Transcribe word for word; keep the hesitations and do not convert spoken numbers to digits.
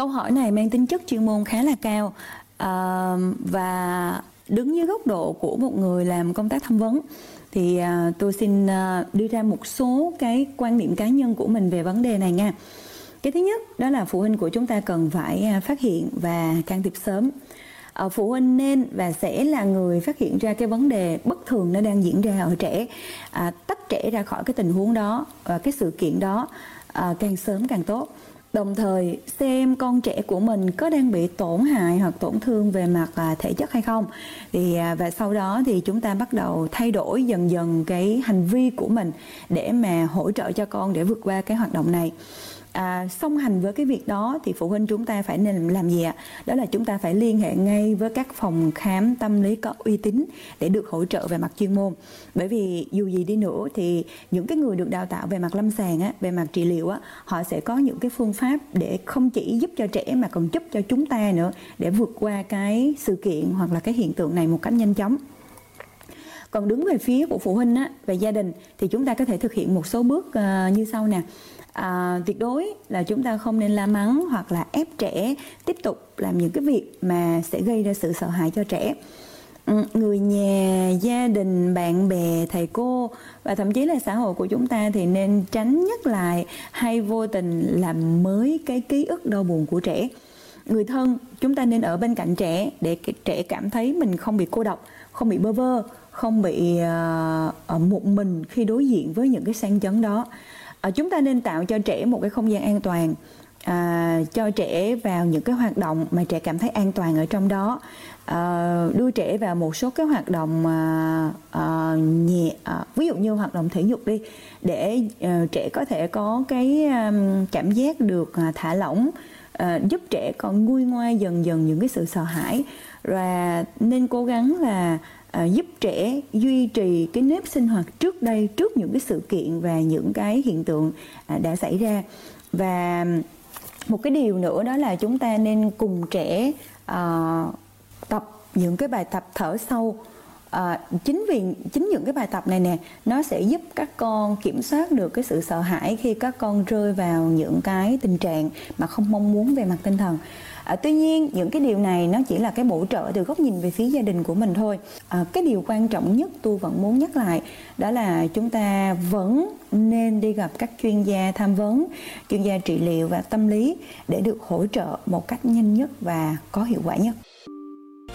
Câu hỏi này mang tính chất chuyên môn khá là cao, à, và đứng dưới góc độ của một người làm công tác tham vấn thì à, tôi xin à, đưa ra một số cái quan điểm cá nhân của mình về vấn đề này nha. Cái thứ nhất đó là phụ huynh của chúng ta cần phải à, phát hiện và can thiệp sớm. À, phụ huynh nên và sẽ là người phát hiện ra cái vấn đề bất thường nó đang diễn ra ở trẻ, à, tách trẻ ra khỏi cái tình huống đó, à, cái sự kiện đó à, càng sớm càng tốt. Đồng thời xem con trẻ của mình có đang bị tổn hại hoặc tổn thương về mặt à, thể chất hay không, thì à, và sau đó thì chúng ta bắt đầu thay đổi dần dần cái hành vi của mình để mà hỗ trợ cho con để vượt qua cái hoạt động này. À, song hành với cái việc đó thì phụ huynh chúng ta phải nên làm gì ạ? Đó là chúng ta phải liên hệ ngay với các phòng khám tâm lý có uy tín để được hỗ trợ về mặt chuyên môn. Bởi vì dù gì đi nữa thì những cái người được đào tạo về mặt lâm sàng á, về mặt trị liệu á, họ sẽ có những cái phương pháp để không chỉ giúp cho trẻ mà còn giúp cho chúng ta nữa để vượt qua cái sự kiện hoặc là cái hiện tượng này một cách nhanh chóng. Còn đứng về phía của phụ huynh á, về gia đình thì chúng ta có thể thực hiện một số bước uh, như sau nè. À, tuyệt đối là chúng ta không nên la mắng hoặc là ép trẻ tiếp tục làm những cái việc mà sẽ gây ra sự sợ hãi cho trẻ. Ừ, người nhà, gia đình, bạn bè, thầy cô và thậm chí là xã hội của chúng ta thì nên tránh nhắc lại hay vô tình làm mới cái ký ức đau buồn của trẻ. Người thân chúng ta nên ở bên cạnh trẻ để trẻ cảm thấy mình không bị cô độc, không bị bơ vơ, không bị uh, một mình khi đối diện với những cái sang chấn đó. À, chúng ta nên tạo cho trẻ một cái không gian an toàn, à, cho trẻ vào những cái hoạt động mà trẻ cảm thấy an toàn ở trong đó, à, đưa trẻ vào một số cái hoạt động à, à, nhẹ, à, ví dụ như hoạt động thể dục đi, để à, trẻ có thể có cái à, cảm giác được à, thả lỏng, à, giúp trẻ còn nguôi ngoai dần dần những cái sự sợ hãi, và nên cố gắng là À, giúp trẻ duy trì cái nếp sinh hoạt trước đây, trước những cái sự kiện và những cái hiện tượng à, đã xảy ra. Và một cái điều nữa đó là chúng ta nên cùng trẻ à, tập những cái bài tập thở sâu. À, chính vì chính những cái bài tập này nè, nó sẽ giúp các con kiểm soát được cái sự sợ hãi khi các con rơi vào những cái tình trạng mà không mong muốn về mặt tinh thần. À, tuy nhiên những cái điều này nó chỉ là cái bổ trợ từ góc nhìn về phía gia đình của mình thôi. À, cái điều quan trọng nhất tôi vẫn muốn nhắc lại đó là chúng ta vẫn nên đi gặp các chuyên gia tham vấn, chuyên gia trị liệu và tâm lý để được hỗ trợ một cách nhanh nhất và có hiệu quả nhất.